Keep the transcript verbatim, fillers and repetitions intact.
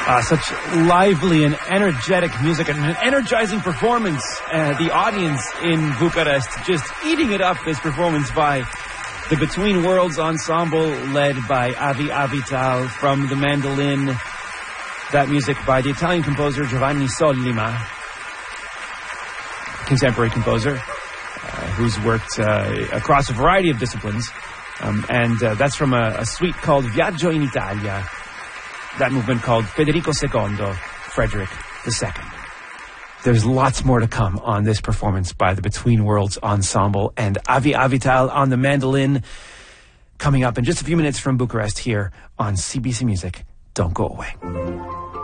Uh, such lively and energetic music and an energizing performance. Uh, the audience in Bucharest just eating it up, this performance by the Between Worlds Ensemble, led by Avi Avital from the mandolin. That music by the Italian composer Giovanni Sollima, contemporary composer, uh, who's worked uh, across a variety of disciplines. Um, and uh, that's from a, a suite called Viaggio in Italia. That movement called Federico Secondo, Frederick the Second. There's lots more to come on this performance by the Between Worlds Ensemble and Avi Avital on the mandolin, coming up in just a few minutes from Bucharest here on C B C Music. Don't go away.